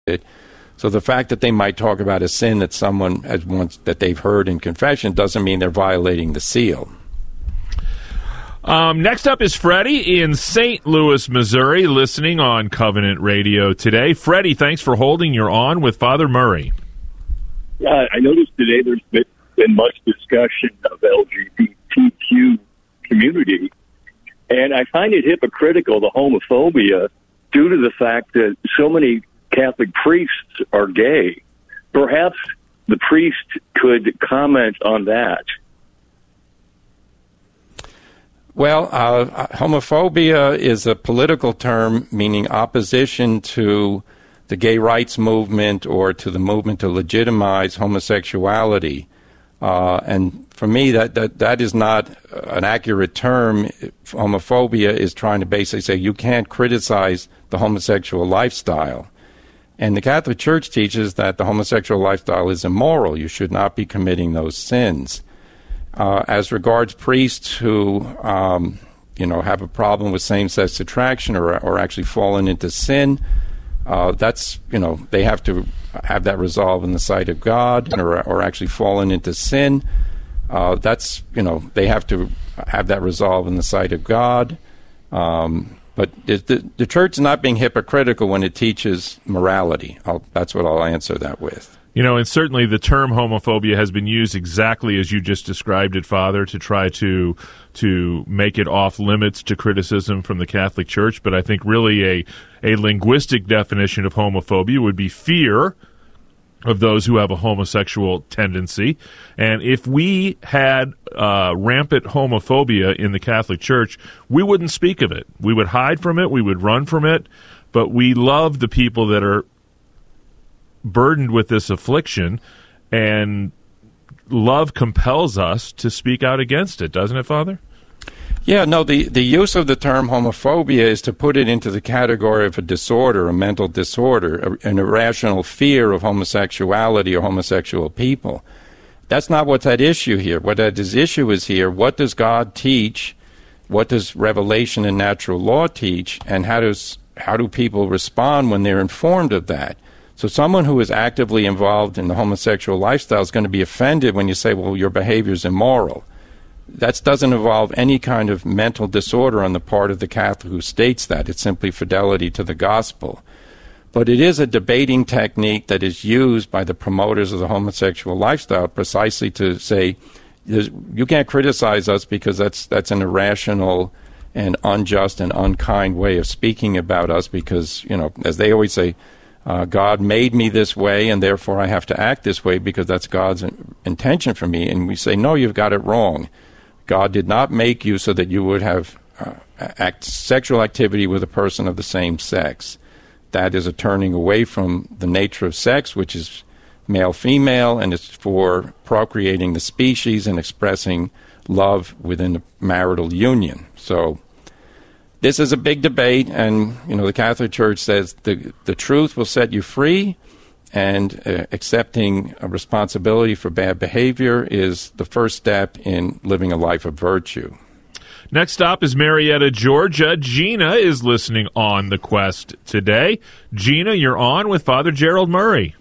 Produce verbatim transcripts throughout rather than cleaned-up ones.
So the fact that they might talk about a sin that someone has once that they've heard in confession doesn't mean they're violating the seal. Um, next up is Freddie in Saint Louis, Missouri, listening on Covenant Radio today. Freddie, thanks for holding. You're on with Father Murray. Uh, I noticed today there's been, been much discussion of L G B T Q community, and I find it hypocritical, the homophobia, due to the fact that so many Catholic priests are gay. Perhaps the priest could comment on that. Well, uh, homophobia is a political term meaning opposition to the gay rights movement or to the movement to legitimize homosexuality. Uh, and for me, that, that, that is not an accurate term. Homophobia is trying to basically say you can't criticize the homosexual lifestyle. And the Catholic Church teaches that the homosexual lifestyle is immoral. You should not be committing those sins. Uh, as regards priests who, um, you know, have a problem with same-sex attraction or, or actually fallen into sin, uh, that's, you know, they have to have that resolved in the sight of God, or, or actually fallen into sin. Uh, that's, you know, they have to have that resolved in the sight of God. Um, but the, the church is not being hypocritical when it teaches morality. I'll, that's what I'll answer that with. You know, and certainly the term homophobia has been used exactly as you just described it, Father, to try to to make it off limits to criticism from the Catholic Church. But I think really a, a linguistic definition of homophobia would be fear of those who have a homosexual tendency. And if we had uh, rampant homophobia in the Catholic Church, we wouldn't speak of it. We would hide from it. We would run from it. But we love the people that are burdened with this affliction, and love compels us to speak out against it, doesn't it, Father? Yeah, no, the, the use of the term homophobia is to put it into the category of a disorder, a mental disorder, an irrational fear of homosexuality or homosexual people. That's not what's at issue here. What at issue is here, what does God teach, what does revelation and natural law teach, and how does how do people respond when they're informed of that? So someone who is actively involved in the homosexual lifestyle is going to be offended when you say, well, your behavior is immoral. That doesn't involve any kind of mental disorder on the part of the Catholic who states that. It's simply fidelity to the gospel. But it is a debating technique that is used by the promoters of the homosexual lifestyle precisely to say, you can't criticize us because that's that's an irrational and unjust and unkind way of speaking about us because, you know, as they always say, Uh, God made me this way, and therefore I have to act this way because that's God's in- intention for me. And we say, no, you've got it wrong. God did not make you so that you would have uh, act sexual activity with a person of the same sex. That is a turning away from the nature of sex, which is male-female, and it's for procreating the species and expressing love within the marital union. So this is a big debate, and you know the Catholic Church says the the truth will set you free, and uh, accepting a responsibility for bad behavior is the first step in living a life of virtue. Next stop is Marietta, Georgia. Gina is listening on The Quest today. Gina, you're on with Father Gerald Murray.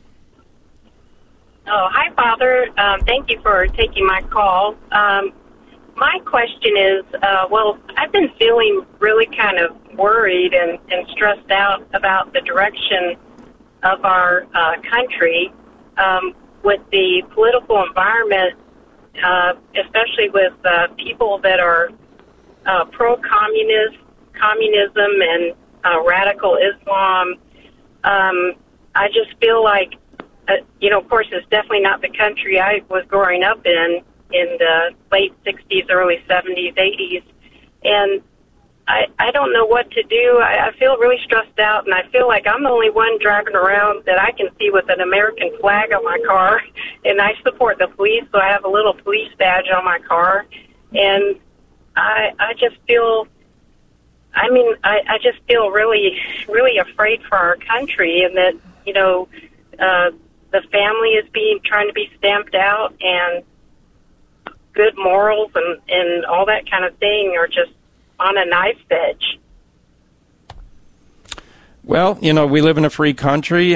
Oh, hi, Father. Um, thank you for taking my call. Um, My question is, uh, well, I've been feeling really kind of worried and, and stressed out about the direction of our uh, country um, with the political environment, uh, especially with uh, people that are uh, pro-communist, communism, and uh, radical Islam. Um, I just feel like, uh, you know, of course, it's definitely not the country I was growing up in, in the late sixties, early seventies, eighties, and I, I don't know what to do. I, I feel really stressed out, and I feel like I'm the only one driving around that I can see with an American flag on my car, and I support the police, so I have a little police badge on my car, and I I just feel, I mean, I, I just feel really, really afraid for our country, and that, you know, uh, the family is being, trying to be stamped out, and good morals and, and all that kind of thing are just on a knife's edge. Well, you know, we live in a free country,